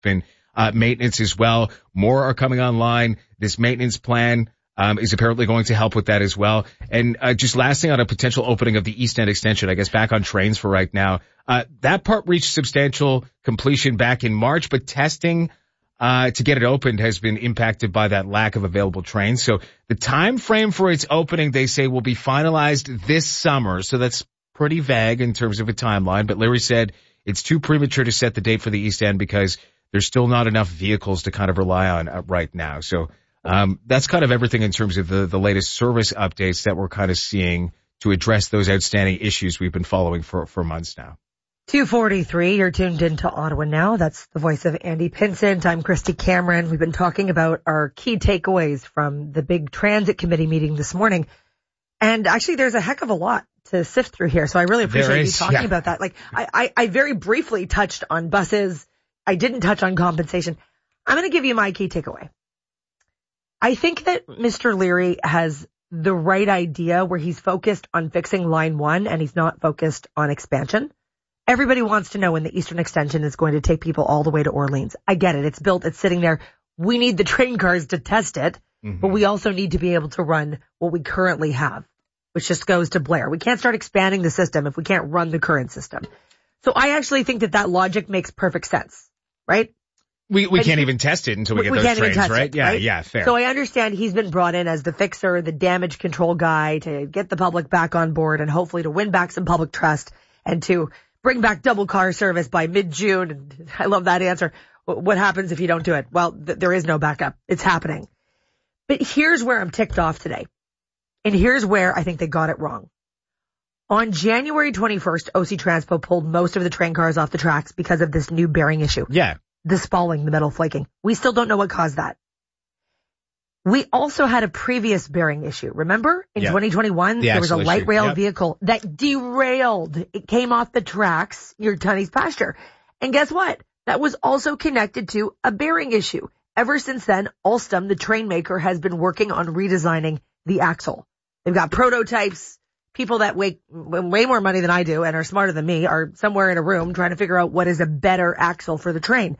been maintenance as well. More are coming online. This maintenance plan is apparently going to help with that as well. And just last thing on a potential opening of the East End extension, I guess back on trains for right now. That part reached substantial completion back in March, but testing to get it opened has been impacted by that lack of available trains. So the time frame for its opening, they say, will be finalized this summer. So that's pretty vague in terms of a timeline. But Larry said it's too premature to set the date for the East End because there's still not enough vehicles to kind of rely on right now. So that's kind of everything in terms of the latest service updates that we're kind of seeing to address those outstanding issues we've been following for months now. 2:43, you're tuned into Ottawa Now. That's the voice of Andy Pinsent. I'm Christy Cameron. We've been talking about our key takeaways from the big transit committee meeting this morning. And actually, there's a heck of a lot to sift through here. So I really appreciate you talking about that. Like, I very briefly touched on buses. I didn't touch on compensation. I'm going to give you my key takeaway. I think that Mr. Leary has the right idea where he's focused on fixing line 1 and he's not focused on expansion. Everybody wants to know when the Eastern Extension is going to take people all the way to Orleans. I get it. It's built. It's sitting there. We need the train cars to test it, but we also need to be able to run what we currently have, which just goes to Blair. We can't start expanding the system if we can't run the current system. So I actually think that logic makes perfect sense, right? We can't even test it until we get those trains, right? Yeah, fair. So I understand he's been brought in as the fixer, the damage control guy to get the public back on board and hopefully to win back some public trust and to bring back double car service by mid-June. And I love that answer. What happens if you don't do it? Well, there is no backup. It's happening. But here's where I'm ticked off today. And here's where I think they got it wrong. On January 21st, OC Transpo pulled most of the train cars off the tracks because of this new bearing issue. Yeah. The spalling, the metal flaking. We still don't know what caused that. We also had a previous bearing issue. Remember? In 2021, there was a light rail vehicle that derailed. It came off the tracks near Tunney's pasture. And guess what? That was also connected to a bearing issue. Ever since then, Alstom, the train maker, has been working on redesigning the axle. They've got prototypes. People that make way more money than I do and are smarter than me are somewhere in a room trying to figure out what is a better axle for the train.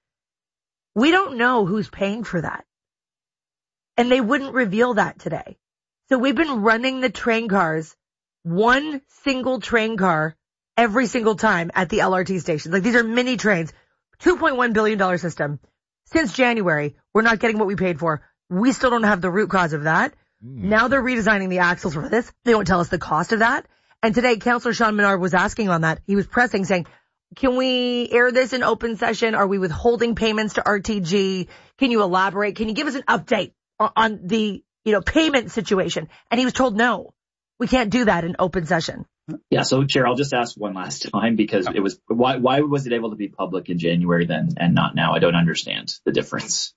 We don't know who's paying for that. And they wouldn't reveal that today. So we've been running the train cars, one single train car every single time at the LRT stations. Like, these are mini trains, $2.1 billion system. Since January, we're not getting what we paid for. We still don't have the root cause of that. Now they're redesigning the axles for this. They won't tell us the cost of that. And today, Councillor Sean Menard was asking on that. He was pressing, saying, can we air this in open session? Are we withholding payments to RTG? Can you elaborate? Can you give us an update on the, payment situation? And he was told, no, we can't do that in open session. Yeah. So, Chair, I'll just ask one last time because it was, why was it able to be public in January then and not now? I don't understand the difference.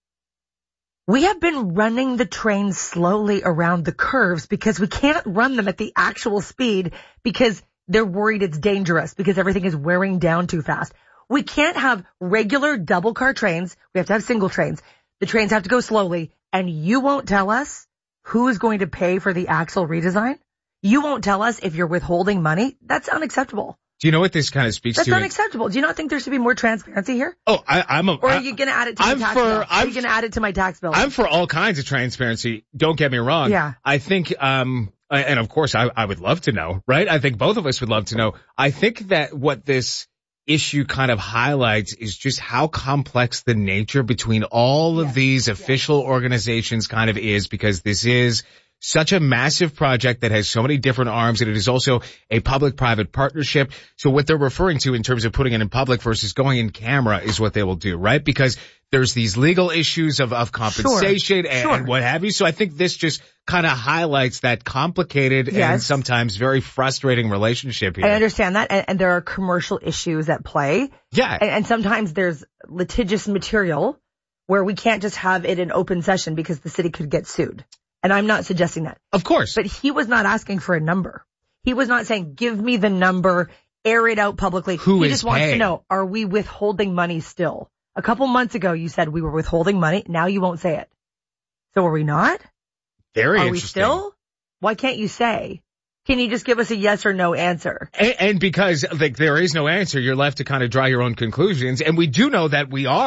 We have been running the trains slowly around the curves because we can't run them at the actual speed because they're worried it's dangerous because everything is wearing down too fast. We can't have regular double car trains. We have to have single trains. The trains have to go slowly, and you won't tell us who is going to pay for the axle redesign. You won't tell us if you're withholding money. That's unacceptable. Do you know what this kind of speaks to? That's unacceptable. Do you not think there should be more transparency here? Oh, Or are you going to add it to my tax bill? Are you going to add it to my tax bill? I'm for all kinds of transparency. Don't get me wrong. Yeah. I think, and of course I would love to know, right? I think both of us would love to know. I think that what this issue kind of highlights is just how complex the nature between all of these official organizations kind of is, because this is such a massive project that has so many different arms, and it is also a public-private partnership. So what they're referring to in terms of putting it in public versus going in camera is what they will do, right? Because there's these legal issues of compensation and what have you. So I think this just kind of highlights that complicated and sometimes very frustrating relationship here. I understand that. And there are commercial issues at play. Yeah. And sometimes there's litigious material where we can't just have it in open session because the city could get sued. And I'm not suggesting that. Of course. But he was not asking for a number. He was not saying, give me the number, air it out publicly. He just wants to know, are we withholding money still? A couple months ago, you said we were withholding money. Now you won't say it. So are we not? Very interesting. Are we still? Why can't you say Can you just give us a yes or no answer? And because like there is no answer, you're left to kind of draw your own conclusions. And we do know that we are